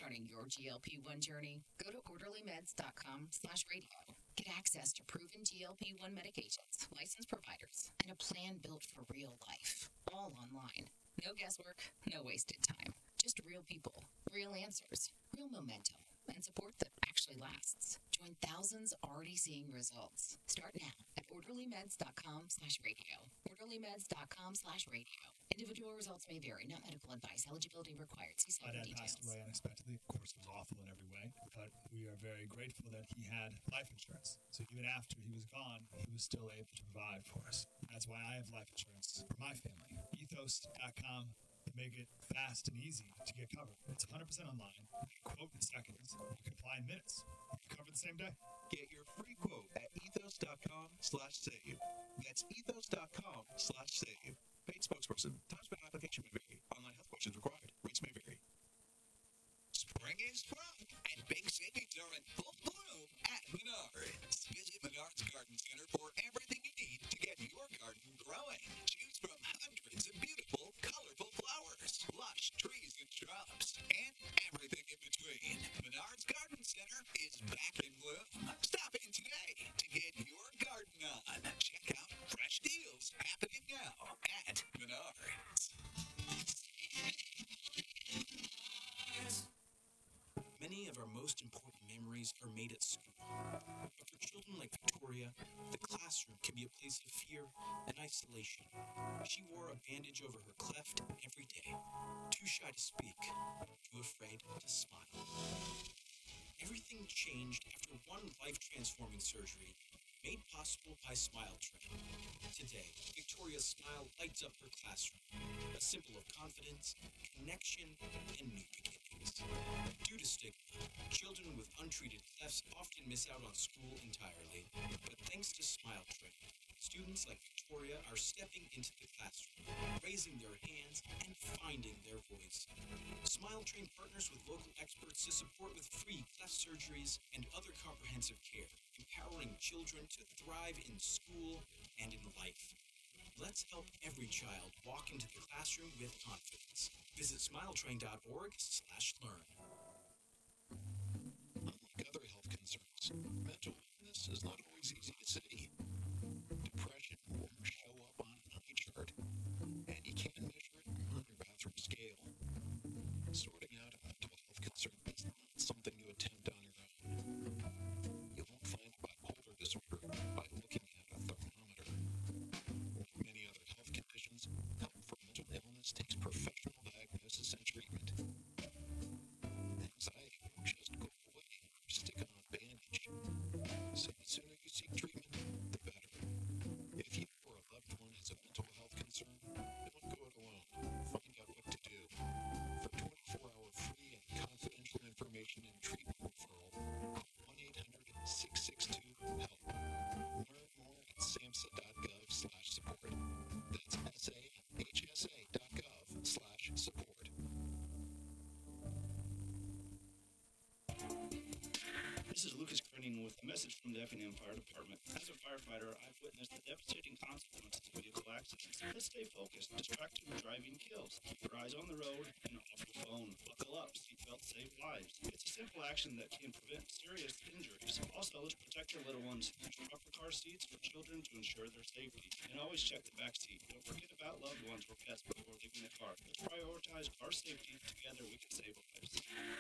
Starting your GLP-1 journey? Go to orderlymeds.com/radio. Get access to proven GLP-1 medications, licensed providers, and a plan built for real life. All online. No guesswork, no wasted time. Just real people, real answers, real momentum, and support that actually lasts. Join thousands already seeing results. Start now at orderlymeds.com/radio. orderlymeds.com/radio. Individual results may vary, not medical advice. Eligibility required. See My study dad details. passed away unexpectedly. Of course, it was awful in every way, but we are very grateful that he had life insurance. So even after he was gone, he was still able to provide for us. That's why I have life insurance for my family. Ethos.com. They make it fast and easy to get covered. It's 100% online. You can quote in seconds. You can apply in minutes. You can cover the same day. Get your free quote at ethos.com/save. That's ethos.com/save. Paid spokesperson. Time spent application may vary. Online health questions required. Rates may vary. Spring is sprung, and big savings are in full bloom at Menards. Visit Menards Garden Center for everything you need to get your garden growing. Choose from hundreds of beautiful, colorful flowers, lush trees and shrubs, and everything in between. Menards Garden Center is back in bloom. Stop in today to get your garden on. Check out fresh deals happening now at Menards. Many of our most important memories are made at school. But for children like Victoria, the classroom can be a place of fear and isolation. She wore a bandage over her cleft every day, too shy to speak, too afraid to smile. Everything changed after one life-transforming surgery made possible by Smile Train. Today, Victoria's smile lights up her classroom, a symbol of confidence, connection, and new beginnings. Due to stigma, children with untreated clefts often miss out on school entirely. But thanks to Smile Train, students like Victoria are stepping into the classroom, raising their hands, and finding their voice. Smile Train partners with local experts to support with free cleft surgeries and other comprehensive care, empowering children to thrive in school and in life. Let's help every child walk into the classroom with confidence. Visit smiletrain.org/learn. Unlike other health concerns, mental illness is not always easy to see. Depression will show up on an eye chart, and you can't measure it on your bathroom scale. Sorting out a mental health concern is not something you attempt on your own. You won't find bipolar disorder by looking at a thermometer. Like many other health conditions, help for mental illness takes professional diagnosis and treatment. Anxiety won't just go away or stick on a bandage. So the sooner you seek treatment, the better. If you or a loved one has a mental health concern, don't go it alone. Find out what to do. For 24-hour free and confidential information and treatment referral, call 1-800-662-HELP. Learn more at samhsa.gov/support. That's SAHSA.gov/support. This is Lucas Crenning with a message from the Effingham Fire Department. As a firefighter, I've witnessed the devastating consequences of vehicle accidents. Let's stay focused. Distracted driving kills. Keep your eyes on the road and off your phone. Buckle up. Seatbelts save lives. It's a simple action that can prevent serious injuries. Also, let's protect our little ones. Use proper car seats for children to ensure their safety. And always check the back seat. Don't forget about loved ones or pets before leaving the car. Let's prioritize car safety. Together, we can save lives.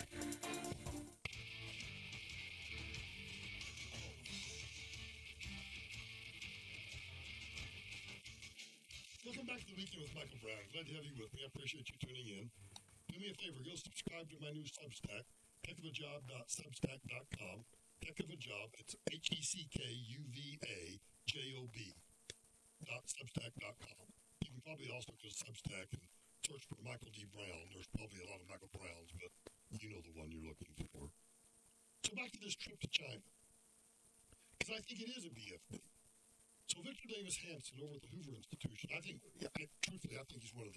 Welcome back to the Weekend with Michael Brown. Glad to have you with me. I appreciate you tuning in. Do me a favor, go subscribe to my new Substack, heckofajob.substack.com. Heck of a Job, it's HECKUVAJOB.substack.com. You can probably also go to Substack and search for Michael D. Brown. There's probably a lot of Michael Browns, but you know the one you're looking for. So back to this trip to China, because I think it is a BFD. So Victor Davis Hanson over at the Hoover Institution, truthfully, I think he's one of